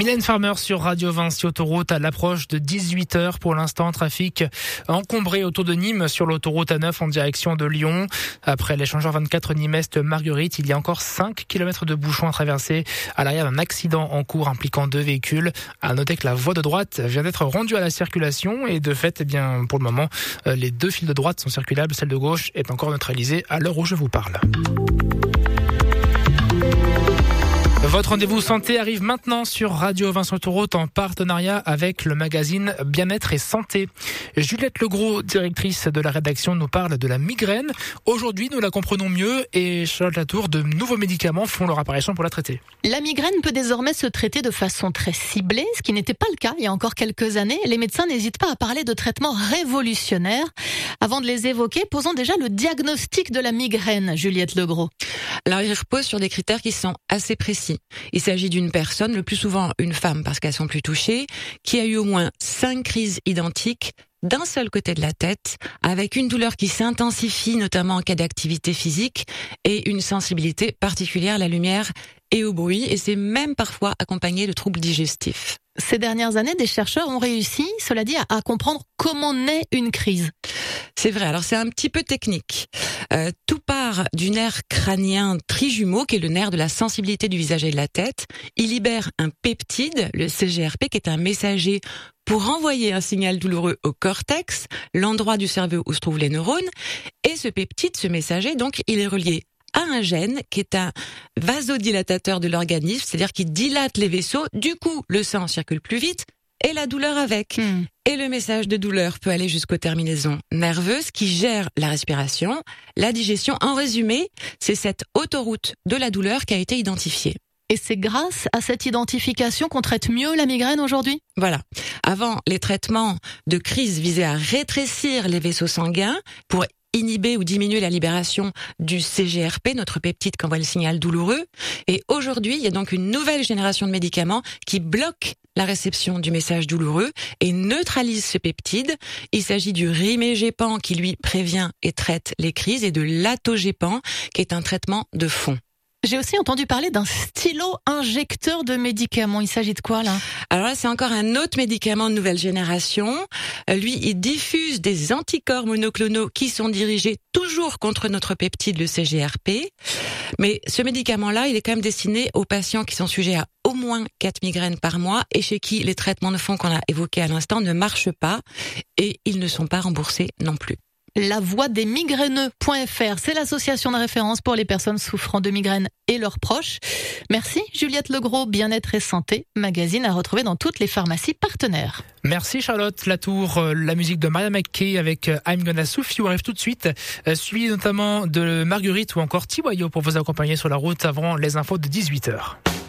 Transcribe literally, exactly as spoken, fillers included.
Mylène Farmer sur Radio Vinci Autoroute à l'approche de dix-huit heures. Pour l'instant, trafic encombré autour de Nîmes sur l'autoroute A neuf en direction de Lyon. Après l'échangeur vingt-quatre Nîmes-Est-Marguerite, il y a encore cinq kilomètres de bouchons à traverser à l'arrière d'un accident en cours impliquant deux véhicules. À noter que la voie de droite vient d'être rendue à la circulation et de fait, eh bien, pour le moment, les deux files de droite sont circulables. Celle de gauche est encore neutralisée à l'heure où je vous parle. Votre rendez-vous santé arrive maintenant sur Radio Vinci Autoroute en partenariat avec le magazine Bien-être et Santé. Juliette Legros, directrice de la rédaction, nous parle de la migraine. Aujourd'hui, nous la comprenons mieux et Charlotte Latour, de nouveaux médicaments font leur apparition pour la traiter. La migraine peut désormais se traiter de façon très ciblée, ce qui n'était pas le cas il y a encore quelques années. Les médecins n'hésitent pas à parler de traitements révolutionnaires. Avant de les évoquer, posons déjà le diagnostic de la migraine, Juliette Legros. Alors, il repose sur des critères qui sont assez précis. Il s'agit d'une personne, le plus souvent une femme parce qu'elles sont plus touchées, qui a eu au moins cinq crises identiques d'un seul côté de la tête, avec une douleur qui s'intensifie, notamment en cas d'activité physique, et une sensibilité particulière à la lumière et au bruit, et c'est même parfois accompagné de troubles digestifs. Ces dernières années, des chercheurs ont réussi, cela dit, à comprendre comment naît une crise. C'est vrai, alors c'est un petit peu technique. Euh, tout part du nerf crânien trijumeau, qui est le nerf de la sensibilité du visage et de la tête. Il libère un peptide, le C G R P, qui est un messager pour envoyer un signal douloureux au cortex, l'endroit du cerveau où se trouvent les neurones. Et ce peptide, ce messager, donc, il est relié à un gène qui est un vasodilatateur de l'organisme, c'est-à-dire qui dilate les vaisseaux. Du coup, le sang circule plus vite et la douleur avec. Mmh. Et le message de douleur peut aller jusqu'aux terminaisons nerveuses qui gèrent la respiration, la digestion. En résumé, c'est cette autoroute de la douleur qui a été identifiée. Et c'est grâce à cette identification qu'on traite mieux la migraine aujourd'hui ? Voilà. Avant, les traitements de crise visaient à rétrécir les vaisseaux sanguins pour inhiber ou diminuer la libération du C G R P, notre peptide qui envoie le signal douloureux. Et aujourd'hui, il y a donc une nouvelle génération de médicaments qui bloquent la réception du message douloureux et neutralisent ce peptide. Il s'agit du rimégépan qui, lui, prévient et traite les crises et de l'atogépan qui est un traitement de fond. J'ai aussi entendu parler d'un stylo-injecteur de médicaments. Il s'agit de quoi, là ? Alors là, c'est encore un autre médicament de nouvelle génération. Lui, il diffuse des anticorps monoclonaux qui sont dirigés toujours contre notre peptide, le C G R P. Mais ce médicament-là, il est quand même destiné aux patients qui sont sujets à au moins quatre migraines par mois et chez qui les traitements de fond qu'on a évoqués à l'instant ne marchent pas et ils ne sont pas remboursés non plus. La voix des migraineux point F R, c'est l'association de référence pour les personnes souffrant de migraines et leurs proches. Merci Juliette Legros, Bien-être et Santé, magazine à retrouver dans toutes les pharmacies partenaires. Merci Charlotte Latour. La musique de Mariah McKay avec I'm Gonna Soothe You arrive tout de suite, suivi notamment de Marguerite ou encore Tiwayo pour vous accompagner sur la route avant les infos de dix-huit heures.